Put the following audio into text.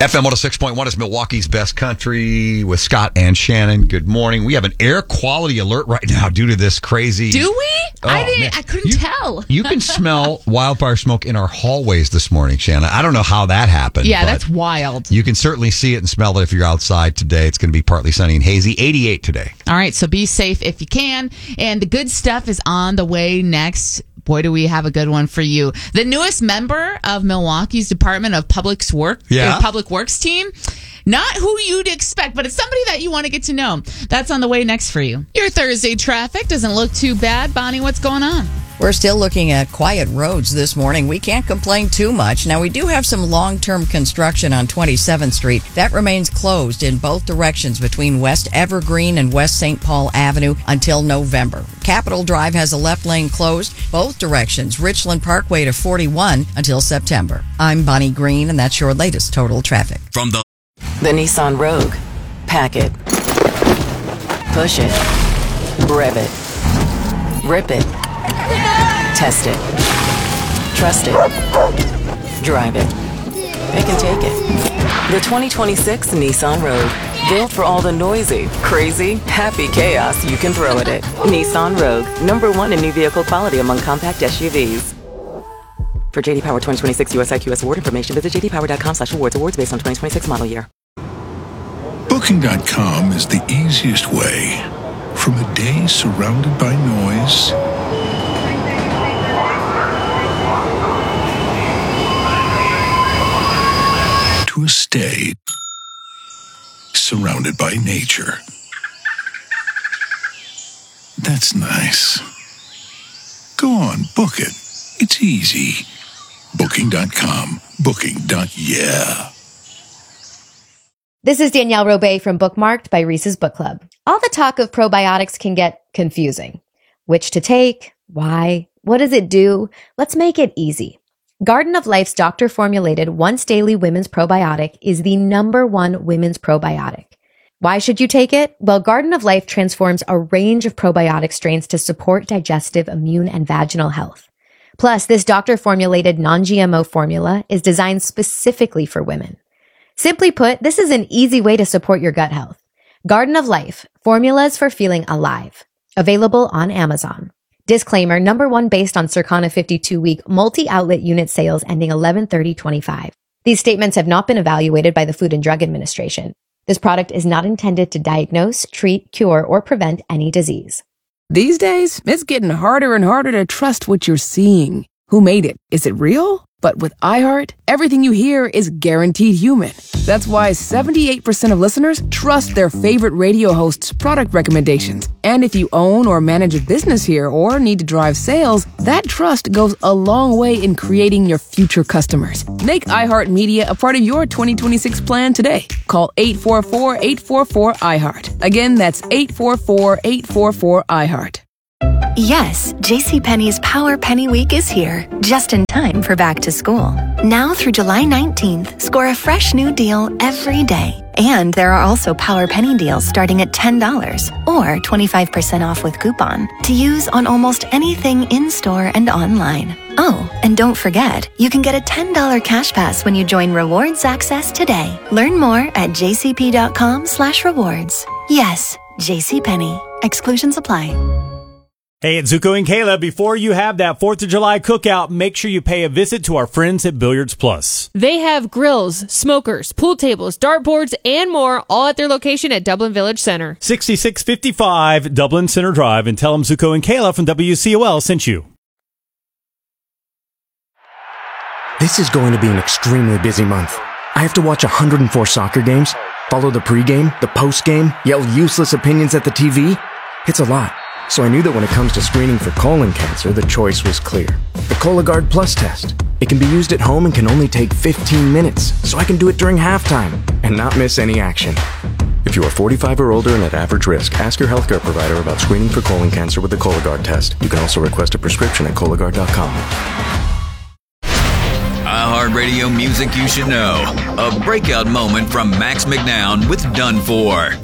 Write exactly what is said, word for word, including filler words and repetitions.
F M one oh six point one is Milwaukee's best country with Scott and Shannon. Good morning. We have an air quality alert right now due to this crazy... Do we? Oh, I didn't. man. I couldn't you, tell. You can smell wildfire smoke in our hallways this morning, Shannon. I don't know how that happened. Yeah, that's wild. You can certainly see it and smell it if you're outside today. It's going to be partly sunny and hazy. eighty-eight today. All right, so be safe if you can. And the good stuff is on the way next. Boy, do we have a good one for you. The newest member of Milwaukee's Department of Public Works, yeah. Public Works team. Not who you'd expect, but it's somebody that you want to get to know. That's on the way next for you. Your Thursday traffic doesn't look too bad. Bonnie, what's going on? We're still looking at quiet roads this morning. We can't complain too much. Now, we do have some long-term construction on twenty-seventh Street. That remains closed in both directions between West Evergreen and West Saint Paul Avenue until November. Capitol Drive has a left lane closed, both directions, Richland Parkway to forty-one until September. I'm Bonnie Green, and that's your latest total traffic. From the... The Nissan Rogue. Pack it. Push it. Rev it. Rip it. Test it. Trust it. Drive it. It can take it. The twenty twenty-six Nissan Rogue. Built for all the noisy, crazy, happy chaos you can throw at it. Nissan Rogue. Number one in new vehicle quality among compact S U Vs. For J D Power twenty twenty-six U S I Q S award information, visit j d power dot com slash awards. Awards based on twenty twenty-six model year. Booking dot com is the easiest way. From a day surrounded by noise to a stay surrounded by nature. That's nice. Go on, book it. It's easy. Booking dot com. Booking. Yeah. This is Danielle Robay from Bookmarked by Reese's Book Club. All the talk of probiotics can get confusing. Which to take? Why? What does it do? Let's make it easy. Garden of Life's doctor-formulated once-daily women's probiotic is the number one women's probiotic. Why should you take it? Well, Garden of Life transforms a range of probiotic strains to support digestive, immune, and vaginal health. Plus, this doctor-formulated non-G M O formula is designed specifically for women. Simply put, this is an easy way to support your gut health. Garden of Life, formulas for feeling alive. Available on Amazon. Disclaimer, number one based on Circana fifty-two week multi-outlet unit sales ending eleven thirty twenty-five. These statements have not been evaluated by the Food and Drug Administration. This product is not intended to diagnose, treat, cure, or prevent any disease. These days, it's getting harder and harder to trust what you're seeing. Who made it? Is it real? But with iHeart, everything you hear is guaranteed human. That's why seventy-eight percent of listeners trust their favorite radio host's product recommendations. And if you own or manage a business here or need to drive sales, that trust goes a long way in creating your future customers. Make iHeartMedia a part of your twenty twenty-six plan today. Call eight four four, eight four four, iHeart. Again, that's eight four four, eight four four, iHeart. Yes, JCPenney's Power Penny Week is here, just in time for back to school. Now through July nineteenth, score a fresh new deal every day. And there are also Power Penny deals starting at ten dollars or twenty-five percent off with coupon to use on almost anything in-store and online. Oh, and don't forget, you can get a ten dollars cash pass when you join Rewards Access today. Learn more at jcp.com slash rewards. Yes, JCPenney. Exclusions apply. Hey, it's Zuko and Kayla. Before you have that fourth of July cookout, make sure you pay a visit to our friends at Billiards Plus. They have grills, smokers, pool tables, dartboards, and more, all at their location at Dublin Village Center. sixty-six fifty-five Dublin Center Drive, and tell them Zuko and Kayla from W C O L sent you. This is going to be an extremely busy month. I have to watch one hundred four soccer games, follow the pregame, the postgame, yell useless opinions at the T V. It's a lot. So I knew that when it comes to screening for colon cancer, the choice was clear. The Cologuard Plus test. It can be used at home and can only take fifteen minutes, so I can do it during halftime and not miss any action. If you are forty-five or older and at average risk, ask your healthcare provider about screening for colon cancer with the Cologuard test. You can also request a prescription at Cologuard dot com. iHeartRadio music you should know. A breakout moment from Max McNown with Done For.